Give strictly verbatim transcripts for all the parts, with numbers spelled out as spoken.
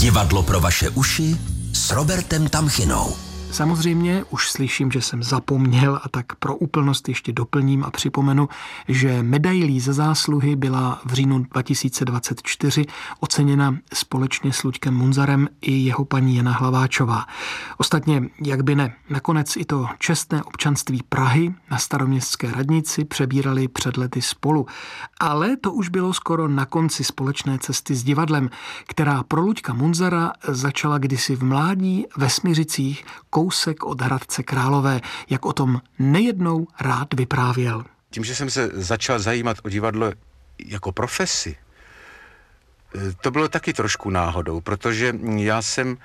Divadlo pro vaše uši s Robertem Tamchinou. Samozřejmě už slyším, že jsem zapomněl, a tak pro úplnost ještě doplním a připomenu, že medailí za zásluhy byla v říjnu dva tisíce dvacet čtyři oceněna společně s Luďkem Munzarem i jeho paní Jana Hlaváčová. Ostatně, jak by ne, nakonec i to čestné občanství Prahy na staroměstské radnici přebírali před lety spolu. Ale to už bylo skoro na konci společné cesty s divadlem, která pro Luďka Munzara začala kdysi v mládí ve Smiřicích, kousek od Hradce Králové, jak o tom nejednou rád vyprávěl. Tím, že jsem se začal zajímat o divadlo jako profesi, to bylo taky trošku náhodou, protože já jsem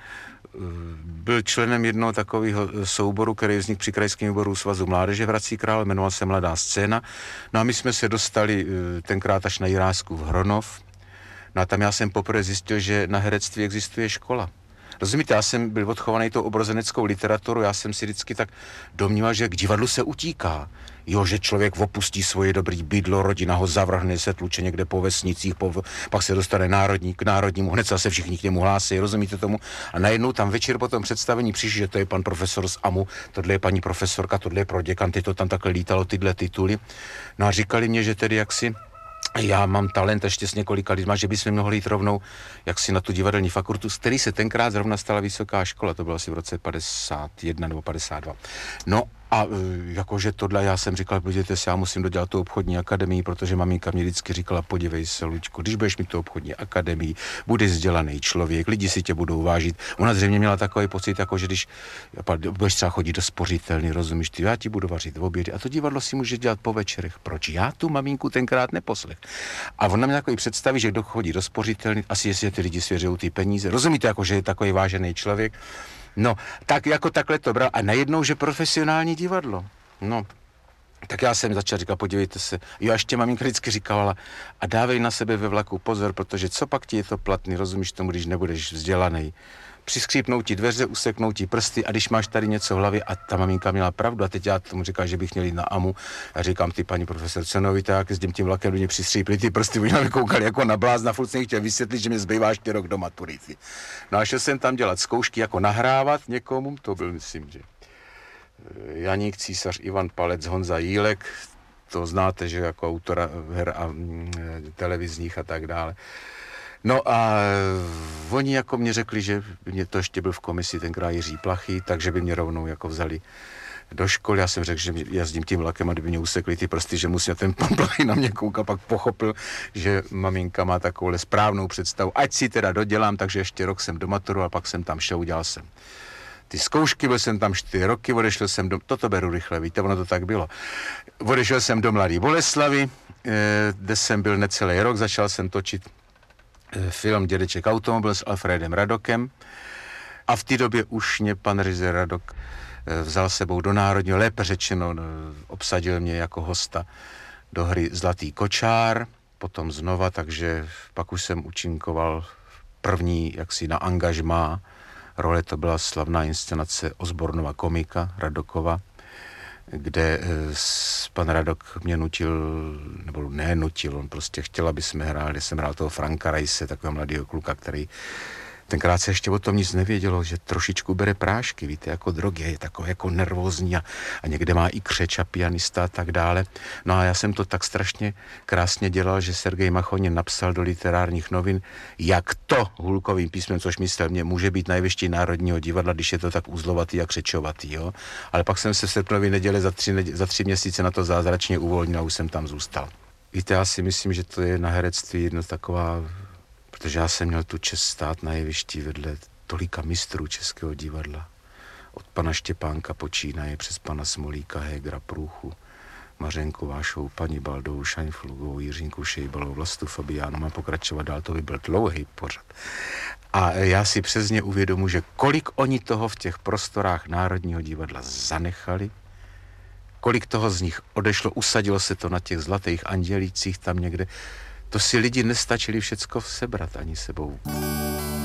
byl členem jednoho takového souboru, který vznikl při Krajském výboru Svazu mládeže v Hradci Králové, jmenoval se Mladá scéna. No a my jsme se dostali tenkrát až na Jiráskův Hronov. No a tam já jsem poprvé zjistil, že na herectví existuje škola. Rozumíte, já jsem byl odchovaný tou obrozeneckou literaturu, já jsem si vždycky tak domníval, že k divadlu se utíká. Jo, že člověk opustí svoje dobrý bydlo, rodina ho zavrhne, se tluče někde po vesnicích, po, pak se dostane národní, k národnímu, hned se všichni k němu hlásí, rozumíte tomu? A najednou tam večer po tom představení přišli, že to je pan profesor z AMU, tohle je paní profesorka, tohle je proděkan, ty to tam takhle lítalo, tyhle tituly. No a říkali mě, že tedy jaksi já mám talent ještě s několika lidma, že bychom mohli jít rovnou jaksi na tu divadelní fakultu, z který se tenkrát zrovna stala vysoká škola, to bylo asi v roce padesát jedna nebo padesát dva. No a jakože tohle já jsem říkal, podívejte se, já musím dodělat tu obchodní akademii, protože maminka mě vždycky říkala, podívej se, Luďku, když budeš mít tu obchodní akademii, budeš vzdělaný člověk, lidi si tě budou vážit. Ona zřejmě měla takový pocit, jako že když budeš třeba chodit do spořitelny, rozumíš ty, já ti budu vařit v obědy a to divadlo si můžeš dělat po večerech. Proč já tu maminku tenkrát neposlech? A ona mě takový představí, že kdo chodí do spořitelny, asi jestli ty lidi svěřují ty peníze. Rozumíte, jako že je takový vážený člověk. No, tak jako takhle to bral. A najednou, že profesionální divadlo. No, tak já jsem začal říkat, podívejte se. Jo, a ještě maminka vždycky říkala, a dávej na sebe ve vlaku pozor, protože co pak ti je to platný, rozumíš tomu, když nebudeš vzdělaný. Přiskřípnou ti dveře, useknou ti prsty a když máš tady něco v hlavě, a ta maminka měla pravdu, a teď já tomu říkám, že bych měl jít na AMU, a říkám, ty paní profesorce, no víte, jak jezdím tím vlakem, do mě přistřípli ty prsty, oni na mě koukali jako na blázna, furt jsem chtěl vysvětlit, že mě zbývá ještě rok do maturity. No a šel jsem tam dělat zkoušky, jako nahrávat někomu, to byl, myslím, že Janík, Císař, Ivan Palec, Honza Jílek, to znáte, že jako autora her a mm, televizních a tak dále. No a oni jako mě řekli, že mě to ještě byl v komisi tenkrát Jiří Plachý, takže by mě rovnou jako vzali do školy. Já jsem řekl, že jezdím tím vlakem a kdyby mě usekli ty prsty, že musím ten pan Plachý na mě koukat, pak pochopil, že maminka má takovou správnou představu. Ať si teda dodělám, takže ještě rok jsem domaturoval, pak jsem tam šel, udělal jsem ty zkoušky, byl jsem tam čtyři roky, odešel jsem do, toto beru rychle, víte, ono to tak bylo. Odešel jsem do Mladé Boleslavi, kde jsem byl necelý rok, začal jsem točit film Dědeček automobil s Alfredem Radokem a v té době už mě pan režisér Radok vzal sebou do Národního, lépe řečeno obsadil mě jako hosta do hry Zlatý kočár, potom znova, takže pak už jsem účinkoval první jaksi na angažmá role, to byla slavná inscenace Osbornova komika Radokova, kde pan Radok mě nutil, nebo ne nutil, on prostě chtěl, aby jsme hráli, jsem hrál toho Franka Rajse, takového mladého kluka, který tenkrát se ještě o tom nic nevědělo, že trošičku bere prášky, víte, jako drogy, je takový jako nervózní a, a někde má i křeč a pianista a tak dále. No a já jsem to tak strašně krásně dělal, že Sergej Machonin napsal do literárních novin, jak to hůlkovým písmem, což myslel mě, může být nejvyšší Národního divadla, když je to tak uzlovatý a křečovatý, jo. Ale pak jsem se v srpnový neděli za tři, za tři měsíce na to zázračně uvolnil a už jsem tam zůstal. Víte, já si myslím, že to je na herectví jedno taková, protože já jsem měl tu čest stát na jevišti vedle tolika mistrů českého divadla. Od pana Štěpánka počínaje přes pana Smolíka, Hegera, Průchu, Mařenku Vášovou, paní Baldou, Šajnflugovou, Jiřinku Šejbalovou, Vlastu Fabiánu, mám pokračovat dál, to by byl dlouhý pořad. A já si přesně uvědomuji, že kolik oni toho v těch prostorách Národního divadla zanechali, kolik toho z nich odešlo, usadilo se to na těch zlatých andělících tam někde. To si lidi nestačili všecko sebrat ani sebou.